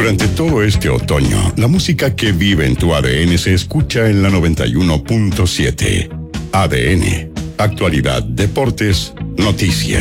Durante todo este otoño, la música que vive en tu ADN se escucha en la 91.7. ADN, actualidad, deportes, noticias.